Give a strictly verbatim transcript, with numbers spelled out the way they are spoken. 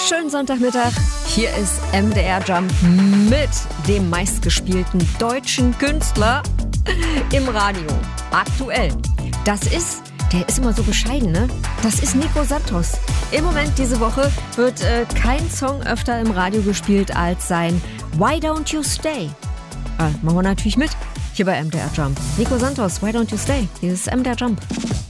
Schönen Sonntagmittag. Hier ist M D R Jump mit dem meistgespielten deutschen Künstler im Radio. Aktuell. Das ist, der ist immer so bescheiden, ne? Das ist Nico Santos. Im Moment diese Woche wird äh, kein Song öfter im Radio gespielt als sein Why Don't You Stay? Äh, machen wir natürlich mit. Hier bei M D R Jump. Nico Santos, Why Don't You Stay? Hier ist M D R Jump.